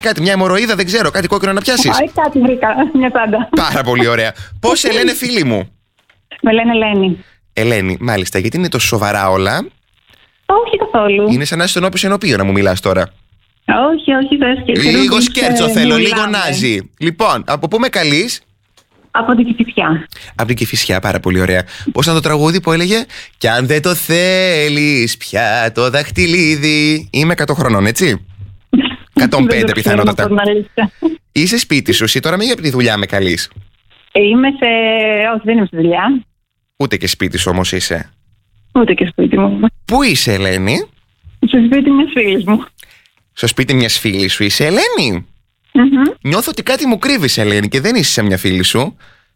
Κάτι, μια αιμορροίδα, δεν ξέρω, κάτι κόκκινο να πιάσεις. Κάτι βρήκα, μια τσάντα. Πάρα πολύ ωραία. Πώς σε λένε φίλοι μου? Με λένε Ελένη. Ελένη, μάλιστα, γιατί είναι τόσο σοβαρά όλα? Όχι καθόλου. Είναι σαν να είσαι στον όπισθο ενωπείο να μου μιλάς τώρα. Όχι, δεν σκέφτομαι. Λίγο σκέρτσο θέλω, λίγο νάζι. Λοιπόν, από πού με καλείς? Από την Κηφισιά. Από την Κηφισιά, πάρα πολύ ωραία. Πώς ήταν το τραγούδι που έλεγε? Κι αν δεν το θέλεις πια το δαχτυλίδι. Είμαι 100 χρονών, έτσι? 105 πιθανότατα. Είσαι σπίτι σου, εσύ τώρα με για τη δουλειά με καλείς? Είμαι σε... Όχι, δεν είμαι στη δουλειά. Ούτε και σπίτι σου όμως είσαι? Ούτε και σπίτι μου. Πού είσαι, Ελένη? Στο σπίτι μιας φίλης μου. Στο σπίτι μιας φίλης σου είσαι, Ελένη? Νιώθω ότι κάτι μου κρύβεις, Ελένη, και δεν είσαι σε μια φίλη σου.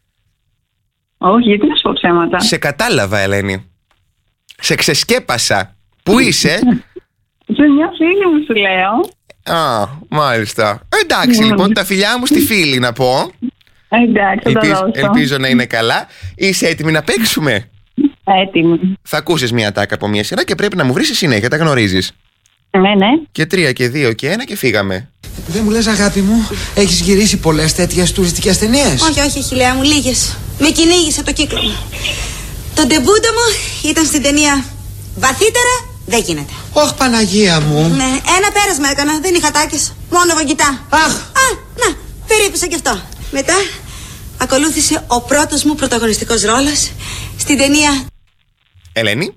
Όχι, γιατί να σου πω ψέματα. Σε κατάλαβα, Ελένη. Σε ξεσκέπασα. Πού είσαι? Σε μια φίλη μου, σου λέω. Α, μάλιστα. Εντάξει, λοιπόν, τα φιλιά μου στη φίλη να πω. Εντάξει, θα τα δώσω. Ελπίζω να είναι καλά. Είσαι έτοιμη να παίξουμε? Έτοιμη. Θα ακούσεις μια τάκα από μια σειρά και πρέπει να μου βρεις συνέχεια, τα γνωρίζεις. Ναι. Και 3 και 2 και 1 και φύγαμε. Δεν μου λες, αγάπη μου, έχεις γυρίσει πολλές τέτοιες τουριστικές ταινίες? Όχι, χιλιά μου, λίγες. Με κυνήγησε το κύκλωμα. Το ντεμπούτο μου ήταν στην ταινία Βαθύτερα δεν γίνεται. Ωχ, Παναγία μου. Ναι, ένα πέρασμα έκανα, δεν είχα τάκες. Μόνο βαγγιτά. Αχ! Να, περίπουσα κι αυτό. Μετά ακολούθησε ο πρώτος μου πρωταγωνιστικός ρόλος στην ταινία. Ελένη,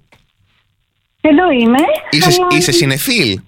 Εδώ είμαι. είσαι συνεφίλ?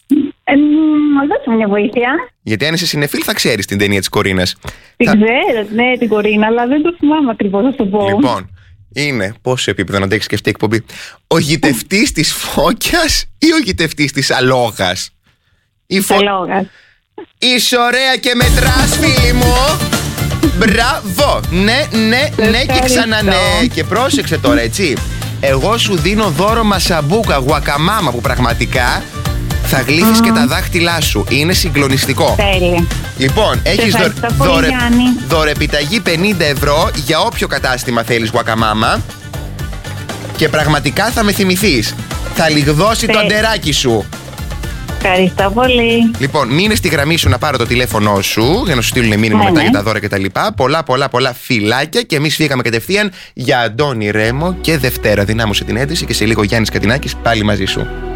Δώσε μου μια βοήθεια. Γιατί αν είσαι συνεφίλ θα ξέρεις την ταινία της Κορίνας. Την ξέρω, ναι, την Κορίνα, αλλά δεν το θυμάμαι ακριβώς, θα το πω. Λοιπόν, είναι πόσο επίπεδο να αντέξει και αυτή η εκπομπή. Ο γητευτής της Φώκιας ή ο γητευτής της Αλόγας? Αλόγας. Είσαι ωραία και μετράς, φίλη μου. Μπράβο. Ναι και ξανά ναι. Και πρόσεξε τώρα, έτσι. Εγώ σου δίνω δώρο μασαμπούκα γουακαμάμα που πραγματικά θα γλύφεις και τα δάχτυλά σου. Είναι συγκλονιστικό. Τέλεια. Λοιπόν, έχεις δωρεπιταγή 50 ευρώ για όποιο κατάστημα θέλεις γουακαμάμα. Και πραγματικά θα με θυμηθείς. Θα λιγδώσει το αντεράκι σου. Ευχαριστώ πολύ. Λοιπόν, μείνε στη γραμμή σου να πάρω το τηλέφωνό σου για να σου στείλουν μήνυμα μετά για τα δώρα κτλ. Πολλά φιλάκια και εμείς φύγαμε κατευθείαν για Αντώνη Ρέμο και Δευτέρα. Δυνάμωσε την αίτηση και σε λίγο Γιάννης Κατινάκης πάλι μαζί σου.